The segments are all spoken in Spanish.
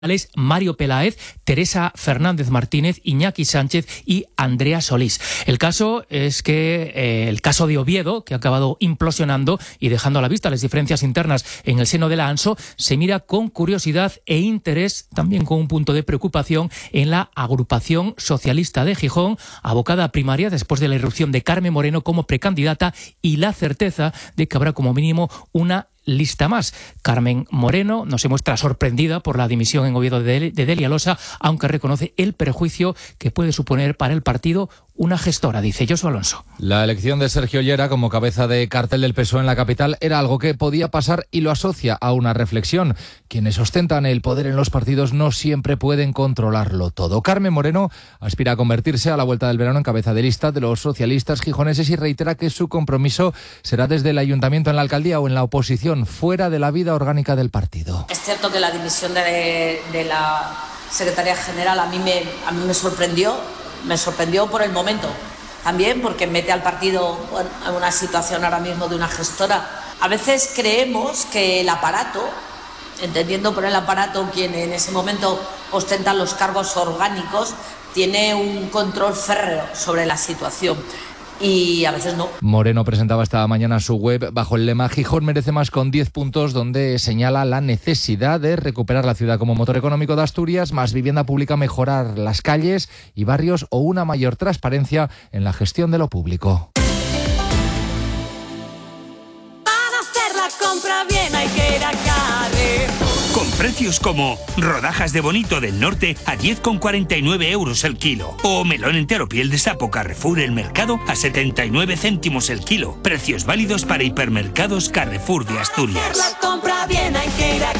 Mario Peláez, Teresa Fernández Martínez, Iñaki Sánchez y Andrea Solís. El caso es que el caso de Oviedo, que ha acabado implosionando y dejando a la vista las diferencias internas en el seno de la ANSO, se mira con curiosidad e interés, también con un punto de preocupación, en la agrupación socialista de Gijón, abocada a primaria después de la irrupción de Carmen Moreno como precandidata y la certeza de que habrá como mínimo una lista más. Carmen Moreno no se muestra sorprendida por la dimisión en Oviedo de Delia Losa, aunque reconoce el perjuicio que puede suponer para el partido una gestora, dice Josu Alonso. La elección de Sergio Llera como cabeza de cartel del PSOE en la capital era algo que podía pasar y lo asocia a una reflexión. Quienes ostentan el poder en los partidos no siempre pueden controlarlo todo. Carmen Moreno aspira a convertirse a la vuelta del verano en cabeza de lista de los socialistas gijoneses y reitera que su compromiso será desde el ayuntamiento, en la alcaldía o en la oposición, fuera de la vida orgánica del partido. Es cierto que la dimisión de la secretaria general a mí me sorprendió. Me sorprendió por el momento, también porque mete al partido en una situación ahora mismo de una gestora. A veces creemos que el aparato, entendiendo por el aparato quien en ese momento ostenta los cargos orgánicos, tiene un control férreo sobre la situación. Y a veces no. Moreno presentaba esta mañana su web bajo el lema Gijón merece más, con 10 puntos, donde señala la necesidad de recuperar la ciudad como motor económico de Asturias, más vivienda pública, mejorar las calles y barrios o una mayor transparencia en la gestión de lo público. Para hacer la compra bien hay que ir a Carrefour. Con precios como rodajas de bonito del norte a 10,49 € el kilo. O melón entero piel de sapo Carrefour El Mercado a 79 céntimos el kilo. Precios válidos para hipermercados Carrefour de Asturias. Para hacer la compra bien hay que ir a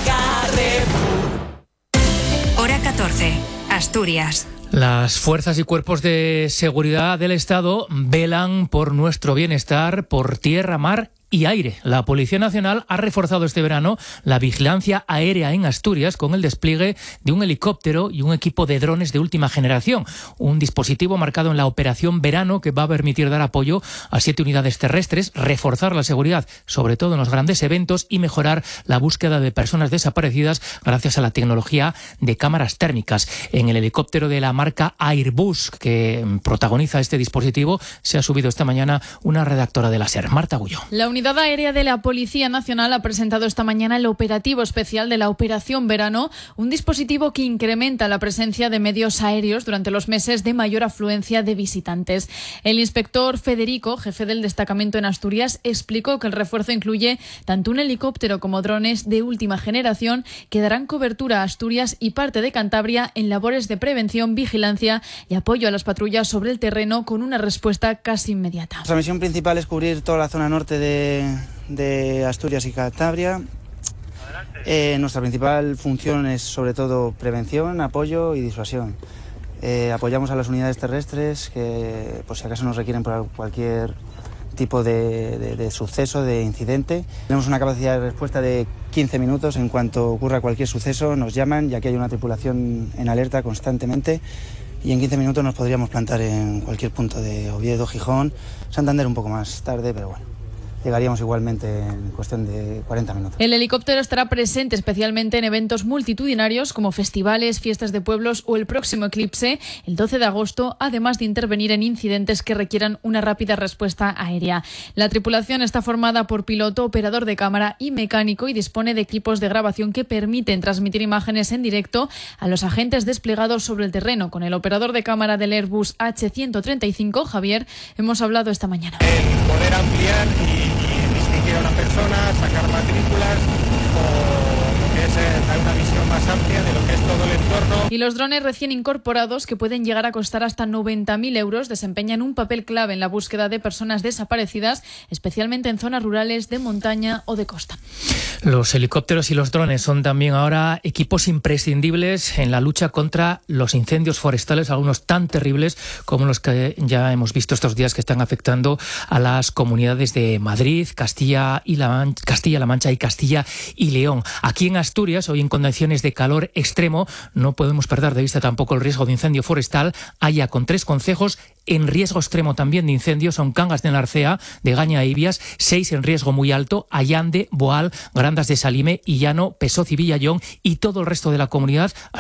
Carrefour. Hora 14, Asturias. Las fuerzas y cuerpos de seguridad del Estado velan por nuestro bienestar por tierra, mar y aire. La Policía Nacional ha reforzado este verano la vigilancia aérea en Asturias con el despliegue de un helicóptero y un equipo de drones de última generación. Un dispositivo marcado en la Operación Verano que va a permitir dar apoyo a 7 unidades terrestres, reforzar la seguridad, sobre todo en los grandes eventos, y mejorar la búsqueda de personas desaparecidas gracias a la tecnología de cámaras térmicas. En el helicóptero de la marca Airbus, que protagoniza este dispositivo, se ha subido esta mañana una redactora de la SER, Marta Agullo. La Unidad Aérea de la Policía Nacional ha presentado esta mañana el operativo especial de la Operación Verano, un dispositivo que incrementa la presencia de medios aéreos durante los meses de mayor afluencia de visitantes. El inspector Federico, jefe del destacamento en Asturias, explicó que el refuerzo incluye tanto un helicóptero como drones de última generación que darán cobertura a Asturias y parte de Cantabria en labores de prevención, vigilancia y apoyo a las patrullas sobre el terreno con una respuesta casi inmediata. Nuestra misión principal es cubrir toda la zona norte de Asturias y Cantabria. Nuestra principal función es sobre todo prevención, apoyo y disuasión. Apoyamos a las unidades terrestres que, por si acaso nos requieren por cualquier tipo de suceso, de incidente. Tenemos una capacidad de respuesta de 15 minutos. En cuanto ocurra cualquier suceso nos llaman, ya que hay una tripulación en alerta constantemente, y en 15 minutos nos podríamos plantar en cualquier punto de Oviedo, Gijón, Santander un poco más tarde, pero bueno, llegaríamos igualmente en cuestión de 40 minutos. El helicóptero estará presente especialmente en eventos multitudinarios como festivales, fiestas de pueblos o el próximo eclipse, el 12 de agosto, además de intervenir en incidentes que requieran una rápida respuesta aérea. La tripulación está formada por piloto, operador de cámara y mecánico y dispone de equipos de grabación que permiten transmitir imágenes en directo a los agentes desplegados sobre el terreno. Con el operador de cámara del Airbus H135, Javier, hemos hablado esta mañana. El poder ampliar y distinguir a una persona, sacar matrículas o lo que es dar una visión más amplia de lo que es todo el entorno. Y los drones recién incorporados, que pueden llegar a costar hasta 90.000 €, desempeñan un papel clave en la búsqueda de personas desaparecidas, especialmente en zonas rurales, de montaña o de costa. Los helicópteros y los drones son también ahora equipos imprescindibles en la lucha contra los incendios forestales, algunos tan terribles como los que ya hemos visto estos días que están afectando a las comunidades de Madrid, Castilla-La Mancha y Castilla y León. Aquí en Asturias, hoy en condiciones de calor extremo, no podemos podemos perder de vista tampoco el riesgo de incendio forestal. Haya con 3 concejos en riesgo extremo también de incendio son Cangas de Narcea, de Gaña e Ibias, 6 en riesgo muy alto, Allande, Boal, Grandas de Salime, Illano, Pesoz y Villallón, y todo el resto de la comunidad